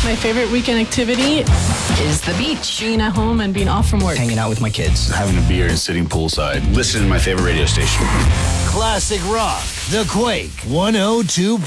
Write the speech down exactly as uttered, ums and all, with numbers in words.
My favorite weekend activity is the beach. Being at home and being off from work. Hanging out with my kids. Having a beer and sitting poolside. Listening to my favorite radio station. Classic rock. The Quake one oh two.